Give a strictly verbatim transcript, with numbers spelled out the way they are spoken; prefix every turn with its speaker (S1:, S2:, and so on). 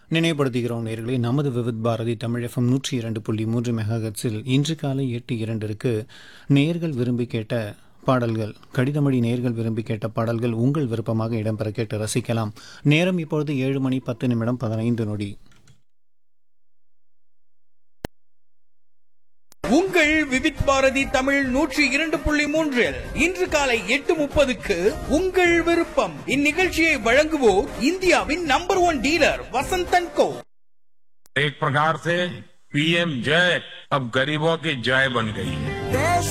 S1: நினைவுபடுத்துகிறோம் நேயர்களே, நமது விவித் பாரதி தமிழ் எஃப்எம் நூற்றி இரண்டு புள்ளி மூன்று மெகாஹெர்ட்ஸில் இன்று காலை எட்டு இரண்டிற்கு நேயர்கள் விரும்பி கேட்ட பாடல்கள், கடிதமொழி நேயர்கள் விரும்பி கேட்ட பாடல்கள் உங்கள் விருப்பமாக இடம்பெற கேட்டு ரசிக்கலாம். நேரம் இப்பொழுது ஏழு மணி பத்து நிமிடம் பதினைந்து நொடி.
S2: உங்கள் விவித் பாரதி தமிழ் நூற்றி இரண்டு புள்ளி மூன்றில் இன்று காலை எட்டு முப்பதுக்கு உங்கள் விருப்பம். இந்நிகழ்ச்சியை வழங்குவோர் இந்தியாவின் நம்பர் ஒன் டீலர் வசந்தன் கோ.
S3: एक प्रकार से पीएम जय अब गरीबों की जय बन गई है.